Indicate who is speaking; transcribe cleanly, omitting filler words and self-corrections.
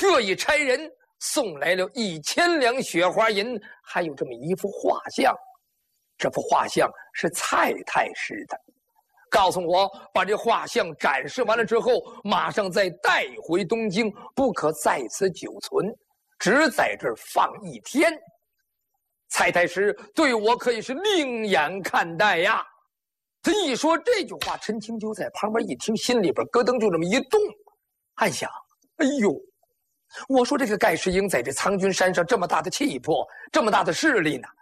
Speaker 1: 特意差人送来了1000两雪花银，还有这么一幅画像。这幅画像是蔡太师的，告诉我把这画像展示完了之后，马上再带回东京，不可在此久存，只在这儿放1天。蔡太师对我可以是另眼看待呀。他一说这句话，陈清就在旁边一听，心里边咯噔就这么一动，暗想：哎呦，我说这个盖世英在这苍君山上这么大的气魄，这么大的势力呢，